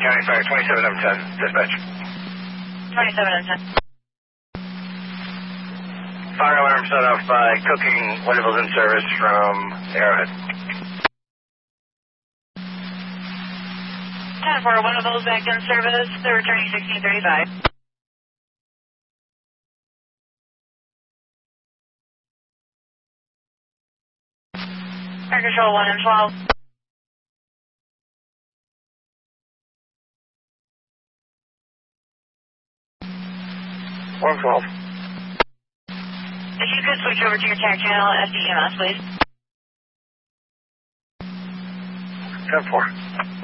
County Fire 27 of 10, dispatch. 27 of 10. Fire alarm set off by cooking Wendel's in service from Arrowhead. 10-4, Wendel's back in service. They're returning 1635. Fire control 1 and 12. 112. If you could switch over to your TAC channel at FDEMS, please. 10-4.